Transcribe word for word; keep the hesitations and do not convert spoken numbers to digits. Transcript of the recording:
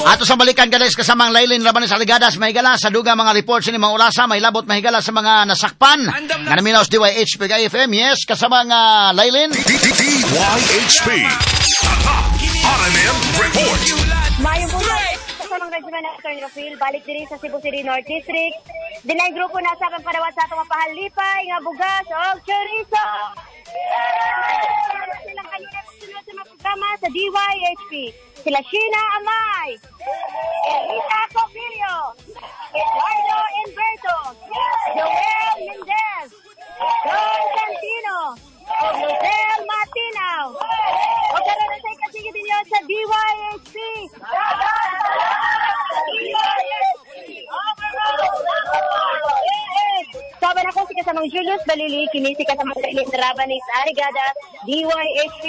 Ato sa balikan guys kasamang Laylin Rabanes Aligadas mahigala sa duga mga reports ni mga ulasa may labot mahigala sa mga nasakpan nga naminaw sa D Y H P F M. Yes, kasamang uh, Laylin D Y H P R M M Report. Mayong buhay sa mga regiment na Attorney Rafael, balik diri sa Cebu City North District. Dinay grupo na sa parawat sa atong pahalipay nga bugas o chorizo. Silang kanina sunod sa mga programa sa D Y H P. Sila Sheena Amay, Rita Copilio, Eduardo Inverto, Joel Mendez, Don Santino, o Luzelle Matinaw. O karoon na sa'yo kasi ninyo sa D Y H P. Sabi na ko si kasamang Julius Balili, kinisi kasamang Laylin Rabanes Aligadas, D Y H P.